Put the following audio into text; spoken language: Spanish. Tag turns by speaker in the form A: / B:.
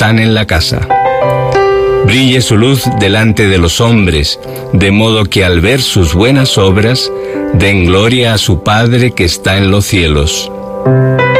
A: están en la casa. Brille su luz delante de los hombres, de modo que al ver sus buenas obras, den gloria a su Padre que está en los cielos.